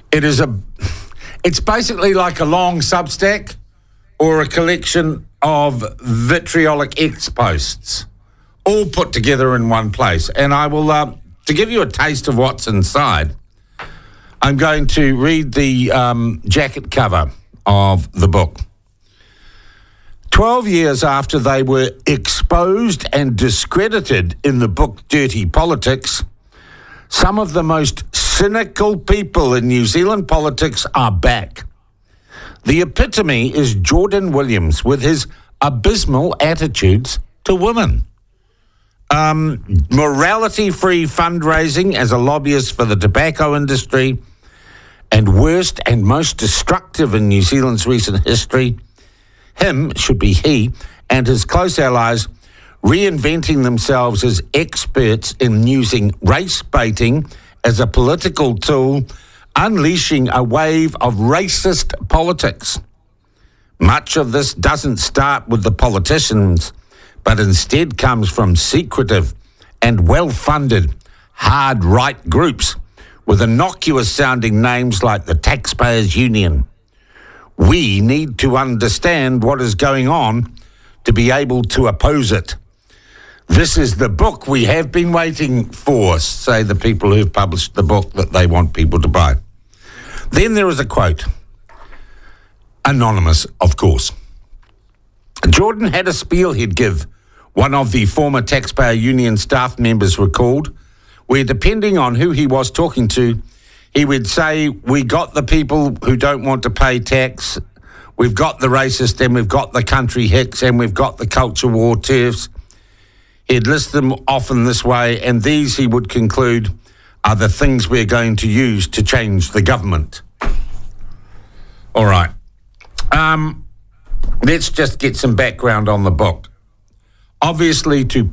It's basically like a long Substack or a collection of vitriolic X-posts, all put together in one place. And I will, to give you a taste of what's inside, I'm going to read the jacket cover of the book. 12 years after they were exposed and discredited in the book Dirty Politics, some of the most cynical people in New Zealand politics are back. The epitome is Jordan Williams with his abysmal attitudes to women. Morality-free fundraising as a lobbyist for the tobacco industry, and worst and most destructive in New Zealand's recent history, him, should be he, and his close allies reinventing themselves as experts in using race baiting as a political tool, unleashing a wave of racist politics. Much of this doesn't start with the politicians, but instead comes from secretive and well-funded hard right groups with innocuous-sounding names like the Taxpayers Union. We need to understand what is going on to be able to oppose it. This is the book we have been waiting for, say the people who've published the book that they want people to buy. Then there is a quote. Anonymous, of course. Jordan had a spiel he'd give, one of the former Taxpayer Union staff members recalled, where depending on who he was talking to, he would say, we got the people who don't want to pay tax, we've got the racist, and we've got the country hicks, and we've got the culture war turfs. He'd list them often this way, and these, he would conclude, are the things we're going to use to change the government. All right. Let's just get some background on the book. Obviously, to